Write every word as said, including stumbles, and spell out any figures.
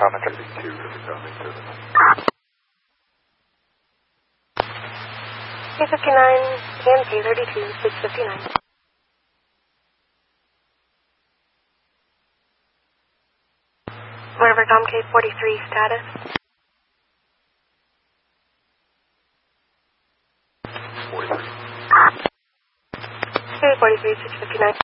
Comet thirty-two, Pacific service. K fifty-nine, E M T thirty-two, six fifty-nine. Whatever, Tom K forty-three, status. forty-three. K forty-three, six fifty-nine.